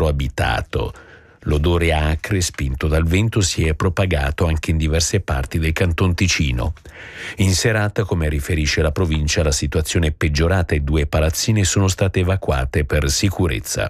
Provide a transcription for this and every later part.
centro abitato. L'odore acre spinto dal vento si è propagato anche in diverse parti del Canton Ticino. In serata, come riferisce la provincia, la situazione è peggiorata e 2 palazzine sono state evacuate per sicurezza.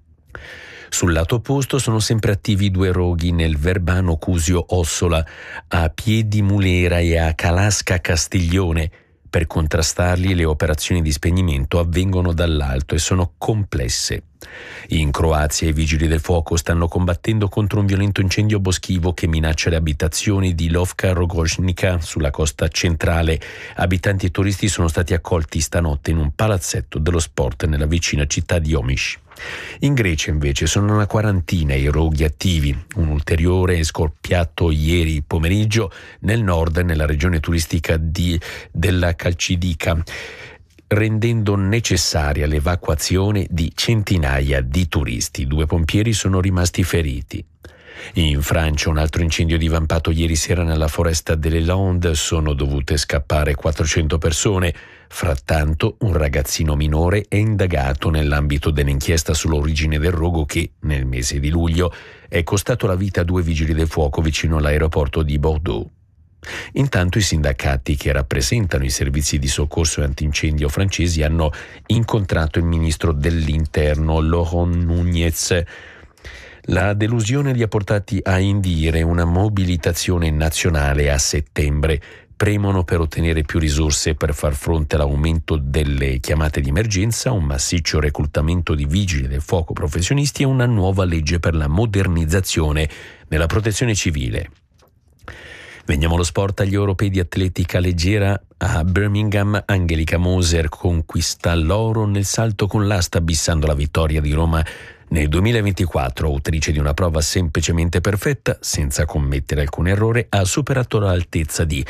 Sul lato opposto sono sempre attivi 2 roghi nel Verbano Cusio Ossola, a Piedimulera e a Calasca Castiglione. Per contrastarli le operazioni di spegnimento avvengono dall'alto e sono complesse. In Croazia i vigili del fuoco stanno combattendo contro un violento incendio boschivo che minaccia le abitazioni di Lovka Rogoznica sulla costa centrale. Abitanti e turisti sono stati accolti stanotte in un palazzetto dello sport nella vicina città di Omiš. In Grecia invece sono una quarantina i roghi attivi. Un ulteriore è scoppiato ieri pomeriggio nel nord, nella regione turistica della Calcidica, rendendo necessaria l'evacuazione di centinaia di turisti. 2 pompieri sono rimasti feriti. In Francia un altro incendio divampato ieri sera nella foresta delle Landes, sono dovute scappare 400 persone. Frattanto un ragazzino minore è indagato nell'ambito dell'inchiesta sull'origine del rogo che, nel mese di luglio, è costato la vita a 2 vigili del fuoco vicino all'aeroporto di Bordeaux. Intanto i sindacati che rappresentano i servizi di soccorso e antincendio francesi hanno incontrato il ministro dell'Interno Laurent Nunez. La delusione li ha portati a indire una mobilitazione nazionale a settembre. Premono per ottenere più risorse per far fronte all'aumento delle chiamate di emergenza, un massiccio reclutamento di vigili del fuoco professionisti e una nuova legge per la modernizzazione della protezione civile. Veniamo allo sport. Agli europei di atletica leggera a Birmingham, Angelica Moser conquista l'oro nel salto con l'asta, bissando la vittoria di Roma nel 2024. Autrice di una prova semplicemente perfetta, senza commettere alcun errore, ha superato l'altezza di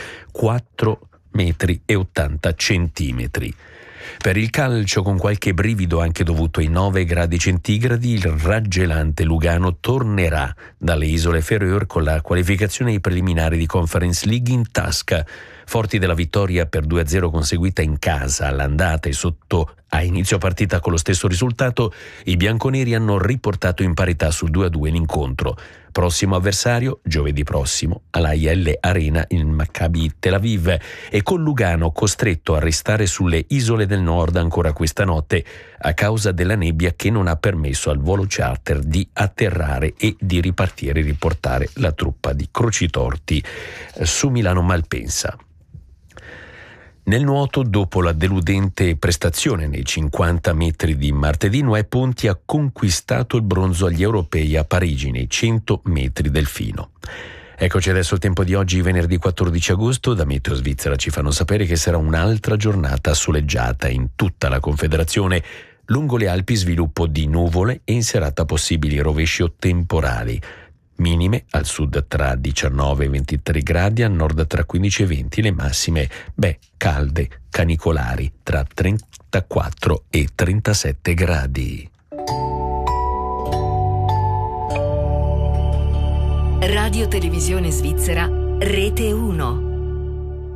4,80 metri. Per il calcio, con qualche brivido anche dovuto ai 9 gradi centigradi, il raggelante Lugano tornerà dalle isole Færøer con la qualificazione ai preliminari di Conference League in tasca. Forti della vittoria per 2-0 conseguita in casa all'andata e sotto a inizio partita con lo stesso risultato, i bianconeri hanno riportato in parità sul 2-2 l'incontro. Prossimo avversario, giovedì prossimo, alla IL Arena il Maccabi Tel Aviv, e con Lugano costretto a restare sulle isole del nord ancora questa notte a causa della nebbia che non ha permesso al volo charter di atterrare e di ripartire e riportare la truppa di Crocitorti su Milano Malpensa. Nel nuoto, dopo la deludente prestazione nei 50 metri di martedì, Noè Ponti ha conquistato il bronzo agli europei a Parigi nei 100 metri delfino. Eccoci adesso il tempo di oggi, venerdì 14 agosto. Da Meteo Svizzera ci fanno sapere che sarà un'altra giornata soleggiata in tutta la Confederazione. Lungo le Alpi sviluppo di nuvole e in serata possibili rovesci o temporali. Minime al sud tra 19 e 23 gradi, al nord tra 15 e 20, le massime, calde, canicolari, tra 34 e 37 gradi. Radio Televisione Svizzera, Rete 1.